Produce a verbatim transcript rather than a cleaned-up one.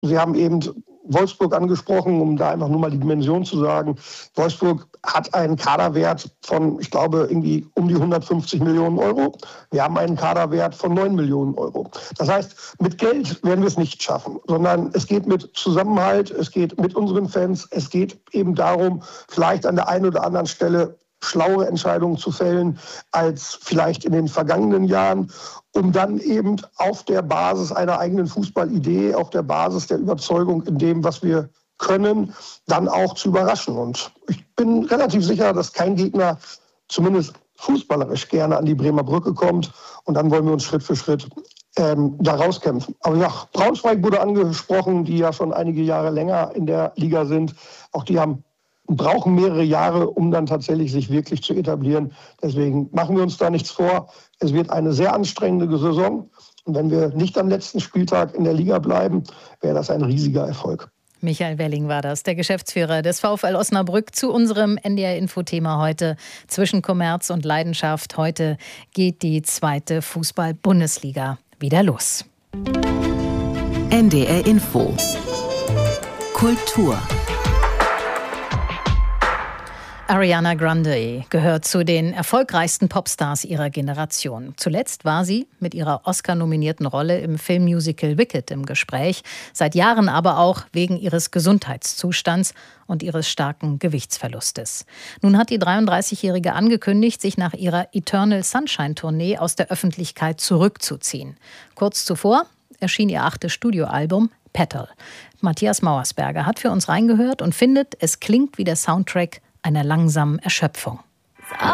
Sie haben eben Wolfsburg angesprochen, um da einfach nur mal die Dimension zu sagen. Wolfsburg hat einen Kaderwert von, ich glaube, irgendwie um die hundertfünfzig Millionen Euro. Wir haben einen Kaderwert von neun Millionen Euro. Das heißt, mit Geld werden wir es nicht schaffen, sondern es geht mit Zusammenhalt, es geht mit unseren Fans, es geht eben darum, vielleicht an der einen oder anderen Stelle schlauere Entscheidungen zu fällen als vielleicht in den vergangenen Jahren, um dann eben auf der Basis einer eigenen Fußballidee, auf der Basis der Überzeugung in dem, was wir können, dann auch zu überraschen. Und ich bin relativ sicher, dass kein Gegner zumindest fußballerisch gerne an die Bremer Brücke kommt. Und dann wollen wir uns Schritt für Schritt ähm, da rauskämpfen. Aber ja, Braunschweig wurde angesprochen, die ja schon einige Jahre länger in der Liga sind. Auch die haben brauchen mehrere Jahre, um dann tatsächlich sich wirklich zu etablieren. Deswegen machen wir uns da nichts vor. Es wird eine sehr anstrengende Saison. Und wenn wir nicht am letzten Spieltag in der Liga bleiben, wäre das ein riesiger Erfolg. Michael Welling war das, der Geschäftsführer des VfL Osnabrück, zu unserem N D R-Info-Thema heute zwischen Kommerz und Leidenschaft. Heute geht die zweite Fußball-Bundesliga wieder los. N D R-Info Kultur. Ariana Grande gehört zu den erfolgreichsten Popstars ihrer Generation. Zuletzt war sie mit ihrer Oscar-nominierten Rolle im Filmmusical Wicked im Gespräch, seit Jahren aber auch wegen ihres Gesundheitszustands und ihres starken Gewichtsverlustes. Nun hat die dreiunddreißigjährige angekündigt, sich nach ihrer Eternal Sunshine-Tournee aus der Öffentlichkeit zurückzuziehen. Kurz zuvor erschien ihr achtes Studioalbum Petal. Matthias Mauersberger hat für uns reingehört und findet, es klingt wie der Soundtrack einer langsamen Erschöpfung.